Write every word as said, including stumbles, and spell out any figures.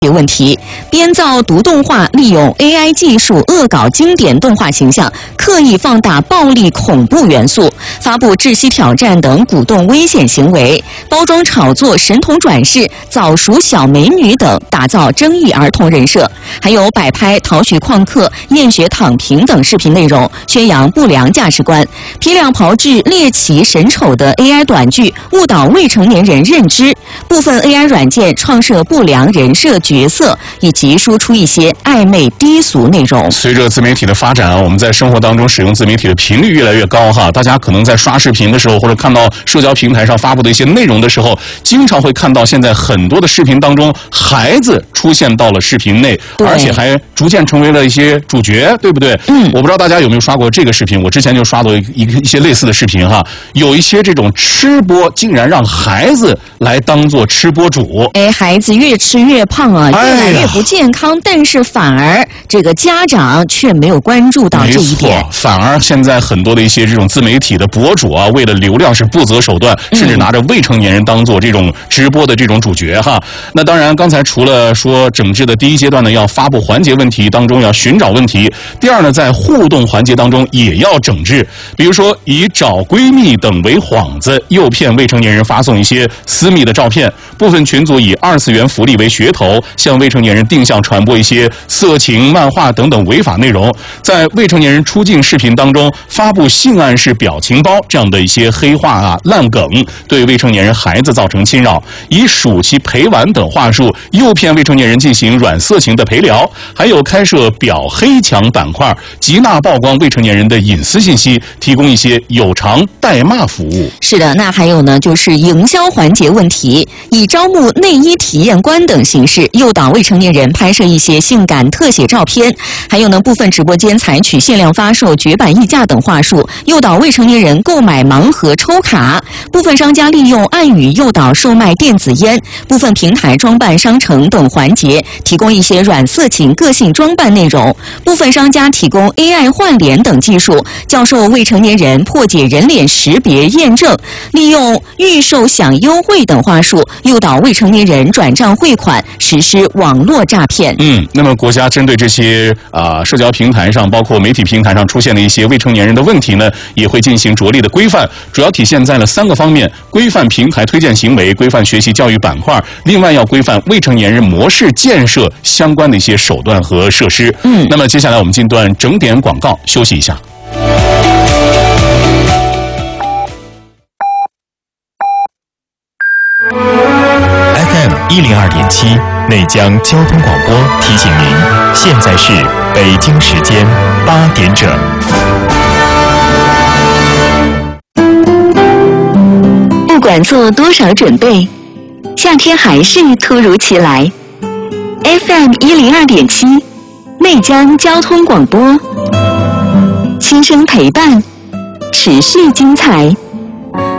问题，编造毒动画，利用 A I 技术恶搞经典动画形象，刻意放大暴力恐怖元素，发布窒息挑战等鼓动危险行为，包装炒作神童转世、早熟小美女等，打造争议儿童人设，还有摆拍逃学旷课、厌学躺平等视频内容，宣扬不良价值观，批量炮制猎奇神丑的 A I 短剧，误导未成年人认知。部分 A I 软件创设不良人设角色，以及输出一些暧昧低俗内容。 随着自媒体的发展啊，我们在生活当中使用自媒体的频率越来越高哈。大家可能在刷视频的时候，或者看到社交平台上发布的一些内容的时候，经常会看到现在很多的视频当中，孩子出现到了视频内，而且还逐渐成为了一些主角，对不对？嗯，我不知道大家有没有刷过这个视频，我之前就刷过一个一些类似的视频哈。有一些这种吃播竟然让孩子来当做吃播主， 哎，孩子越吃越胖啊，越来越不健康，哎、但是反而这个家长却没有关注到这一点。 反而现在很多的一些这种自媒体的博主啊，为了流量是不择手段，甚至拿着未成年人当做这种直播的这种主角哈。那当然，刚才除了说整治的第一阶段呢，要发布环节问题当中要寻找问题；第二呢，在互动环节当中也要整治，比如说以找闺蜜等为幌子，诱骗未成年人发送一些私密的照片；部分群组以二次元福利为噱头，向未成年人定向传播一些色情、漫画等等违法内容；在未成年人出镜视频当中发布性暗示表情包这样的一些黑话啊、烂梗，对未成年人孩子造成侵扰；以暑期陪玩等话术诱骗未成年人进行软色情的陪聊；还有开设表黑墙板块，极纳曝光未成年人的隐私信息，提供一些有偿代骂服务。 是的，那还有呢，就是营销环节问题，以招募内衣体验官等形式诱导未成年人拍摄一些性感特写照片；还有呢，部分直播间采取限量发售、绝版溢价等话术，诱导未成年人购买盲盒抽卡；部分商家利用暗语诱导售卖电子烟；部分平台装扮商城等环节提供一些软色情个性装扮内容；部分商家提供 A I 换脸等技术，教授未成年人破解人脸识别验证，利用预售享优惠等话术诱导未成年人转账汇款，实施网络诈骗。 嗯，那么国家针对这些啊、呃、社交平台上，包括媒体平台上出现的一些未成年人的问题呢，也会进行着力的规范，主要体现在了三个方面：规范平台推荐行为，规范学习教育板块，另外要规范未成年人模式建设相关的一些手段和设施。嗯，那么接下来我们进段整点广告，休息一下。 F M 一零二点七内江交通广播提醒您，现在是北京时间八点整。 不管做多少准备，夏天还是突如其来。F M 一零二点七内江交通广播，轻声陪伴，持续精彩。